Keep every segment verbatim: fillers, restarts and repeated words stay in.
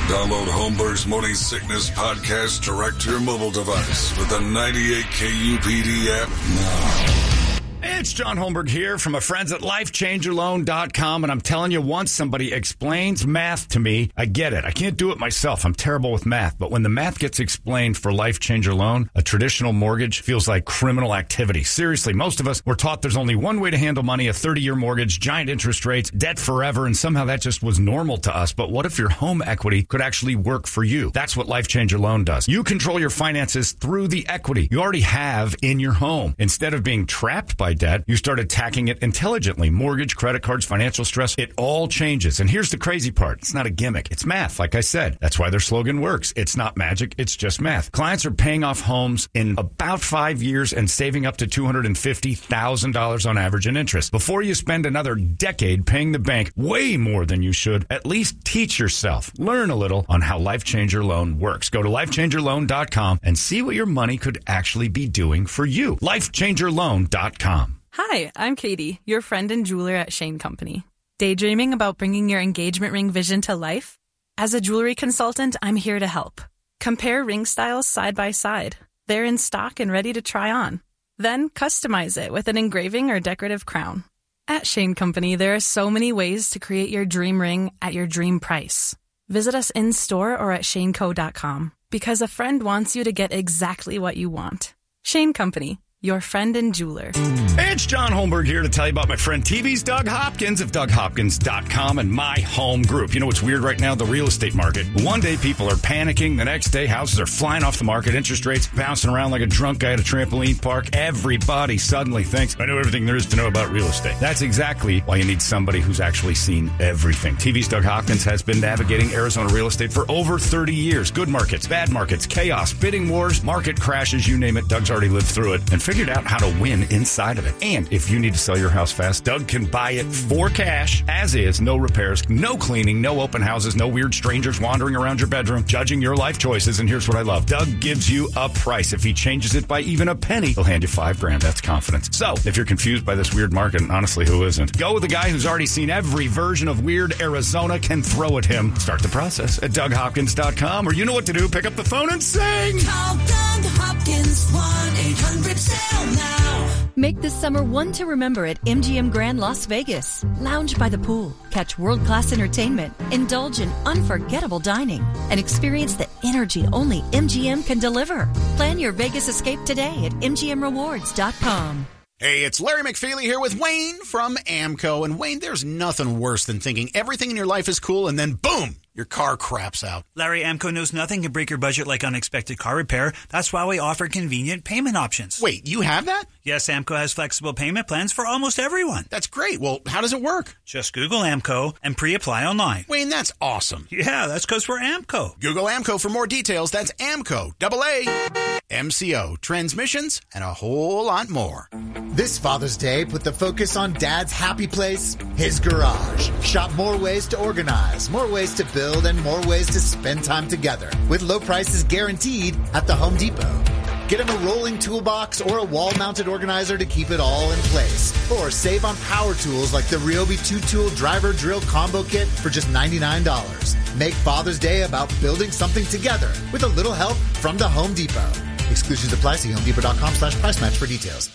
Download Holmberg's Morning Sickness Podcast direct to your mobile device with the ninety-eight K U P D app now. It's John Holmberg here from my friends at life changer loan dot com, and I'm telling you, once somebody explains math to me, I get it. I can't do it myself. I'm terrible with math. But when the math gets explained for Life Changer Loan, a traditional mortgage feels like criminal activity. Seriously, most of us were taught there's only one way to handle money, a thirty-year mortgage, giant interest rates, debt forever, and somehow that just was normal to us. But what if your home equity could actually work for you? That's what Life Changer Loan does. You control your finances through the equity you already have in your home. Instead of being trapped by debt, you start attacking it intelligently. Mortgage, credit cards, financial stress, it all changes. And here's the crazy part. It's not a gimmick. It's math, like I said. That's why their slogan works. It's not magic. It's just math. Clients are paying off homes in about five years and saving up to two hundred fifty thousand dollars on average in interest. Before you spend another decade paying the bank way more than you should, at least teach yourself. Learn a little on how Life Changer Loan works. Go to life changer loan dot com and see what your money could actually be doing for you. life changer loan dot com. Hi, I'm Katie, your friend and jeweler at Shane Company. Daydreaming about bringing your engagement ring vision to life? As a jewelry consultant, I'm here to help. Compare ring styles side by side. They're in stock and ready to try on. Then customize it with an engraving or decorative crown. At Shane Company, there are so many ways to create your dream ring at your dream price. Visit us in-store or at shane co dot com because a friend wants you to get exactly what you want. Shane Company, your friend and jeweler. It's John Holmberg here to tell you about my friend T V's Doug Hopkins of Doug Hopkins dot com and My Home Group. You know what's weird right now? The real estate market. One day people are panicking. The next day houses are flying off the market. Interest rates bouncing around like a drunk guy at a trampoline park. Everybody suddenly thinks, I know everything there is to know about real estate. That's exactly why you need somebody who's actually seen everything. T V's Doug Hopkins has been navigating Arizona real estate for over thirty years. Good markets, bad markets, chaos, bidding wars, market crashes, you name it. Doug's already lived through it and figured out how to win inside of it. And if you need to sell your house fast, Doug can buy it for cash, as is, no repairs, no cleaning, no open houses, no weird strangers wandering around your bedroom, judging your life choices. And here's what I love. Doug gives you a price. If he changes it by even a penny, he'll hand you five grand. That's confidence. So if you're confused by this weird market, and honestly, who isn't? Go with a guy who's already seen every version of weird Arizona can throw at him. Start the process at Doug Hopkins dot com, or you know what to do. Pick up the phone and sing. Call Doug Hopkins, one eight hundred S A L now. Make this summer one to remember at M G M Grand Las Vegas. Lounge by the pool, catch world-class entertainment, indulge in unforgettable dining, and experience the energy only M G M can deliver. Plan your Vegas escape today at M G M rewards dot com. Hey, it's Larry McFeely here with Wayne from AMCO. And Wayne, there's nothing worse than thinking everything in your life is cool and then boom, your car craps out. Larry, AMCO knows nothing can break your budget like unexpected car repair. That's why we offer convenient payment options. Wait, you have that? Yes, AMCO has flexible payment plans for almost everyone. That's great. Well, how does it work? Just Google AMCO and pre-apply online. Wayne, that's awesome. Yeah, that's because we're AMCO. Google AMCO for more details. That's AMCO, double A, M C O, transmissions, and a whole lot more. This Father's Day, put the focus on Dad's happy place, his garage. Shop more ways to organize, more ways to build, and more ways to spend time together. With low prices guaranteed at the Home Depot. Get him a rolling toolbox or a wall-mounted organizer to keep it all in place. Or save on power tools like the Ryobi two-tool driver drill combo kit for just ninety-nine dollars. Make Father's Day about building something together with a little help from the Home Depot. Exclusions apply. See home depot dot com slash price match for details.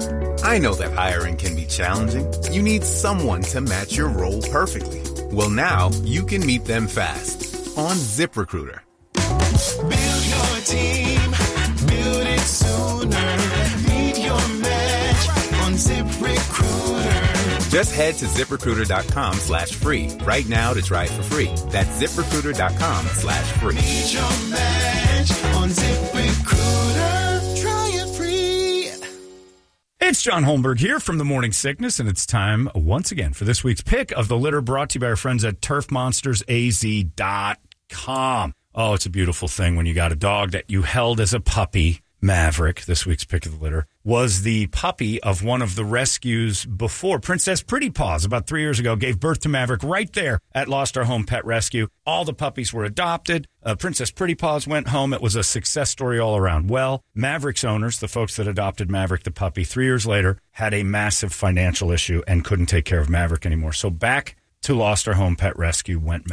I know that hiring can be challenging. You need someone to match your role perfectly. Well, now you can meet them fast on ZipRecruiter. Build your team, build it sooner. Meet your match on ZipRecruiter. Just head to ZipRecruiter.com slash free right now to try it for free. That's ZipRecruiter.com slash free. Meet your match on ZipRecruiter. Try it free. It's John Holmberg here from The Morning Sickness, and it's time once again for this week's pick of the litter, brought to you by our friends at turf monsters A Z dot com. Oh, it's a beautiful thing when you got a dog that you held as a puppy. Maverick, this week's pick of the litter, was the puppy of one of the rescues before. Princess Pretty Paws, about three years ago, gave birth to Maverick right there at Lost Our Home Pet Rescue. All the puppies were adopted. Uh, Princess Pretty Paws went home. It was a success story all around. Well, Maverick's owners, the folks that adopted Maverick the puppy, three years later, had a massive financial issue and couldn't take care of Maverick anymore. So back to Lost Our Home Pet Rescue went